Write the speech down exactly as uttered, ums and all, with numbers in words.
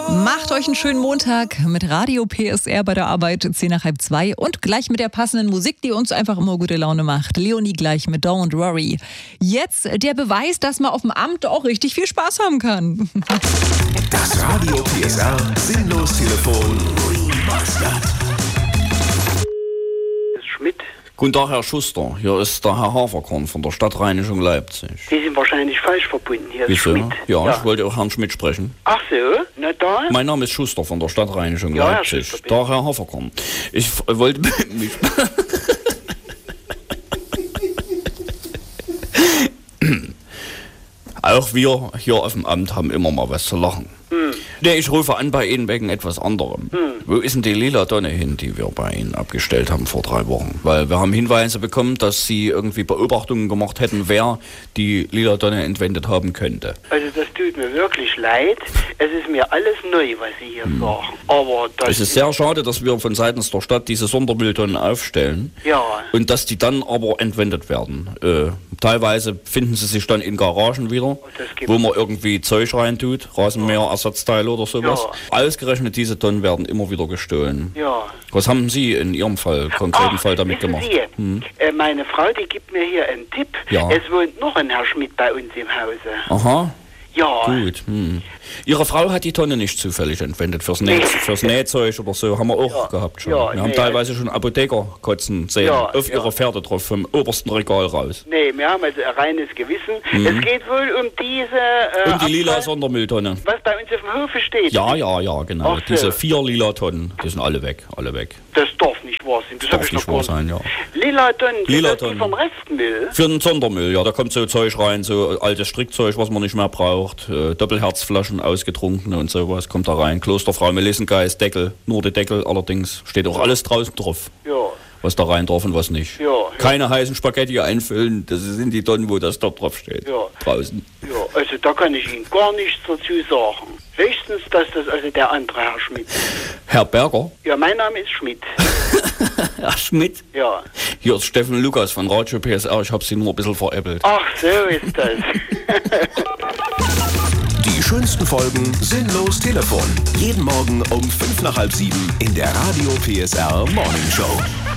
Macht euch einen schönen Montag mit Radio P S R bei der Arbeit, zehn nach halb zwei und gleich mit der passenden Musik, die uns einfach immer gute Laune macht. Leonie gleich mit Don't Worry. Jetzt der Beweis, dass man auf dem Amt auch richtig viel Spaß haben kann. Das Radio P S R Sinnlos-Telefon. Das ist Schmidt. Guten Tag, Herr Schuster. Hier ist der Herr Haferkorn von der Stadtreinigung Leipzig. Sie sind wahrscheinlich falsch verbunden. Hier ist Wieso? Schmidt. Ja, Ja. ich wollte auch Herrn Schmidt sprechen. Ach so, na da? Mein Name ist Schuster von der Stadtreinigung Ja, Herr Leipzig. Schuster, bitte. Da, Herr Haferkorn. Ich f- wollte mich... Auch wir hier auf dem Amt haben immer mal was zu lachen. Hm. Nee, ich rufe an bei Ihnen wegen etwas anderem. Hm. Wo ist denn die lila Tonne hin, die wir bei Ihnen abgestellt haben vor drei Wochen? Weil wir haben Hinweise bekommen, dass Sie irgendwie Beobachtungen gemacht hätten, wer die lila Tonne entwendet haben könnte. Also das tut mir wirklich leid. Es ist mir alles neu, was Sie hier Hm. sagen. Aber das Es ist sehr schade, dass wir von seitens der Stadt diese Sondermülltonnen aufstellen Ja, und dass die dann aber entwendet werden. Äh, teilweise finden sie sich dann in Garagen wieder, das gibt- wo man irgendwie Zeug reintut, Rasenmäherersatzteile oder sowas. Ja. Ausgerechnet diese Tonnen werden immer wieder gestohlen. ja. Was haben Sie in Ihrem Fall, konkreten Ach, Fall damit wissen gemacht? Sie, Hm. äh, meine Frau, die gibt mir hier einen Tipp. Ja. Es wohnt noch ein Herr Schmidt bei uns im Hause. Aha, Ja. gut. Hm. Ihre Frau hat die Tonne nicht zufällig entwendet fürs, Näh Nee. fürs Nähzeug oder so, haben wir auch Ja. gehabt schon. Ja, wir haben nee, teilweise schon Apotheker kotzen sehen, Ja, auf ja. ihre Pferde drauf, vom obersten Regal raus. Nee, wir haben also ein reines Gewissen. Es geht wohl um diese... Äh, Mhm. Und die lila Abfall, Sondermülltonne. was bei uns auf dem Hofe steht. Ja, ja, ja, genau. Ach so. Diese vier lila Tonnen, die sind alle weg, alle weg. Das darf nicht wahr sein. Das, hab Darf ich nicht noch wahr gar sein, ja. Lila Tonnen, Lila sind das die Tonnen. vom Restmüll? Für den Sondermüll, ja, da kommt so Zeug rein, so altes Strickzeug, was man nicht mehr braucht, äh, Doppelherzflaschen, ausgetrunkene und sowas, kommt da rein. Klosterfrau Melissengeist, Deckel, nur der Deckel allerdings, steht auch alles draußen drauf, Ja. was da rein darf und was nicht. Ja, ja. Keine heißen Spaghetti einfüllen, das sind die Tonnen, wo das dort drauf steht, Ja. draußen. Ja, also da kann ich Ihnen gar nichts dazu sagen. Höchstens, dass das also der andere Herr Schmidt ist. Herr Berger, Ja, mein Name ist Schmidt. Herr Schmidt, Ja. hier ist Steffen Lukas von Radio P S R, ich hab Sie nur ein bisschen veräppelt. Ach, so ist das. Die schönsten Folgen Sinnlos Telefon. Jeden Morgen um fünf nach halb sieben in der Radio P S R Morning Show.